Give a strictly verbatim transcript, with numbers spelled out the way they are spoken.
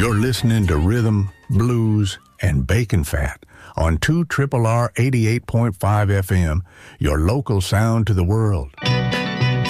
You're listening to Rhythm, Blues, and Bacon Fat on two R R R eighty-eight point five F M, your local sound to the world.